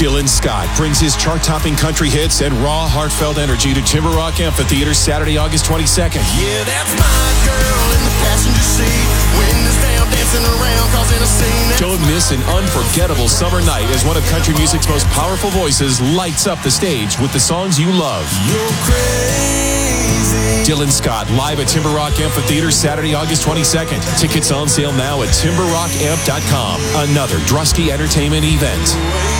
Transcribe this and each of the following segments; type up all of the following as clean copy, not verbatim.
Dylan Scott brings his chart-topping country hits and raw, heartfelt energy to Timber Rock Amphitheater Saturday, August 22nd. Yeah, that's my girl in the passenger seat. Windows down, dancing around, causing a scene. Don't miss an unforgettable summer night as one of country music's most powerful voices lights up the stage with the songs you love. You're crazy. Dylan Scott, live at Timber Rock Amphitheater Saturday, August 22nd. Tickets on sale now at timberrockamp.com. Another Drusky Entertainment event.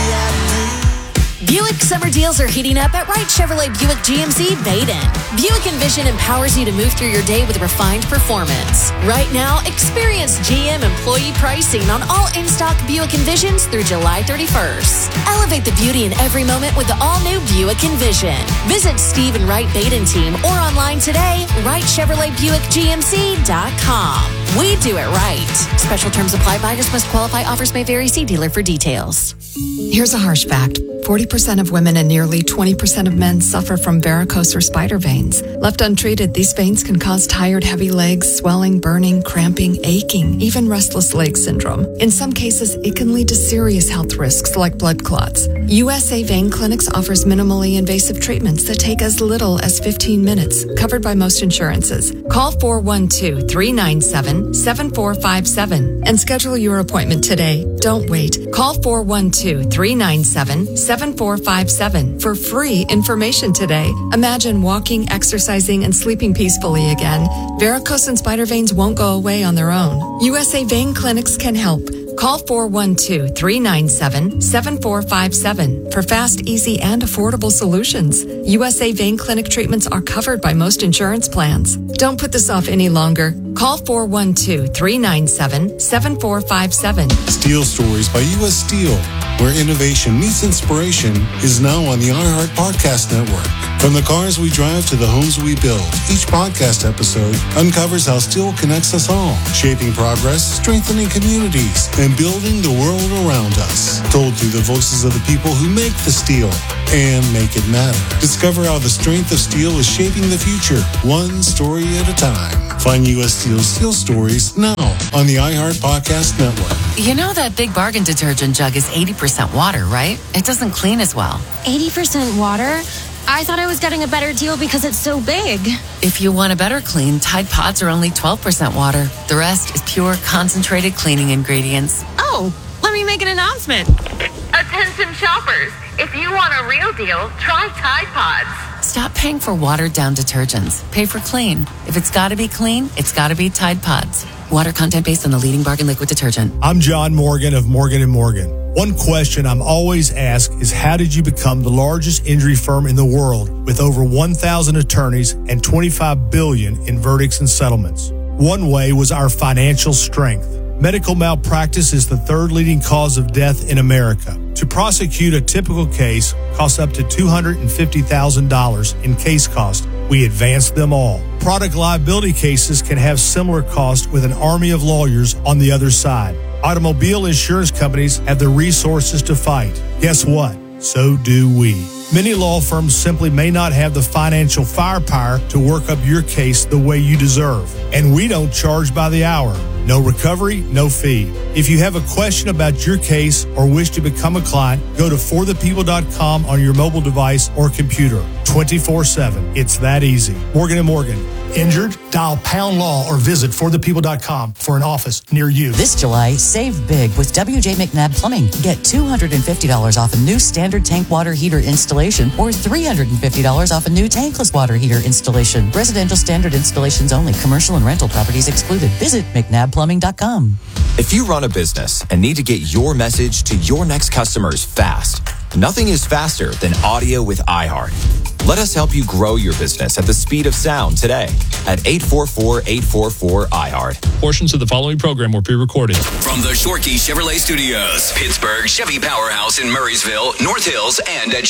Buick summer deals are heating up at Wright Chevrolet Buick GMC Baden. Buick Envision empowers you to move through your day with refined performance. Right now, experience GM employee pricing on all in-stock Buick Envisions through July 31st. Elevate the beauty in every moment with the all-new Buick Envision. Visit Steve and Wright Baden team or online today, WrightChevroletBuickGMC.com. We do it right. Special terms apply. Buyers must qualify. Offers may vary. See dealer for details. Here's a harsh fact. 40% of women and nearly 20% of men suffer from varicose or spider veins. Left untreated, these veins can cause tired, heavy legs, swelling, burning, cramping, aching, even restless leg syndrome. In some cases, it can lead to serious health risks like blood clots. USA Vein Clinics offers minimally invasive treatments that take as little as 15 minutes, covered by most insurances. Call 412-397-7457 and schedule your appointment today. Don't wait. Call 412-397-7457 for free information today. Imagine walking, exercising, and sleeping peacefully again. Varicose and spider veins won't go away on their own. USA Vein Clinics can help. Call 412-397-7457 for fast, easy, and affordable solutions. USA Vein Clinic treatments are covered by most insurance plans. Don't put this off any longer. Call 412-397-7457. Steel Stories by U.S. Steel, where innovation meets inspiration, is now on the iHeart Podcast Network. From the cars we drive to the homes we build, each podcast episode uncovers how steel connects us all, shaping progress, strengthening communities, and building the world around us. Told through the voices of the people who make the steel and make it matter. Discover how the strength of steel is shaping the future, one story at a time. Find U.S. Steel's Steel Stories now on the iHeart Podcast Network. You know that Big Bargain detergent jug is 80% water, right? It doesn't clean as well. 80% water? I thought I was getting a better deal because it's so big. If you want a better clean, Tide Pods are only 12% water. The rest is pure, concentrated cleaning ingredients. Oh, let me make an announcement. Attention shoppers, if you want a real deal, try Tide Pods. Stop paying for watered-down detergents. Pay for clean. If it's got to be clean, it's got to be Tide Pods. Water content based on the leading bargain liquid detergent. I'm John Morgan of Morgan & Morgan. One question I'm always asked is, how did you become the largest injury firm in the world with over 1,000 attorneys and $25 billion in verdicts and settlements? One way was our financial strength. Medical malpractice is the third leading cause of death in America. To prosecute a typical case costs up to $250,000 in case cost. We advance them all. Product liability cases can have similar costs with an army of lawyers on the other side. Automobile insurance companies have the resources to fight. Guess what? So do we. Many law firms simply may not have the financial firepower to work up your case the way you deserve. And we don't charge by the hour. No recovery, no fee. If you have a question about your case or wish to become a client, go to forthepeople.com on your mobile device or computer. 24/7. It's that easy. Morgan & Morgan. Injured? Dial pound law or visit forthepeople.com for an office near you. This July, save big with W.J. McNabb Plumbing. Get $250 off a new standard tank water heater installation or $350 off a new tankless water heater installation. Residential standard installations only. Commercial and rental properties excluded. Visit McNabbPlumbing.com. If you run a business and need to get your message to your next customers fast, nothing is faster than audio with iHeart. Let us help you grow your business at the speed of sound today at 844-844-iHeart. Portions of the following program were pre-recorded. From the Shorkey Chevrolet Studios, Pittsburgh Chevy Powerhouse in Murraysville, North Hills, and at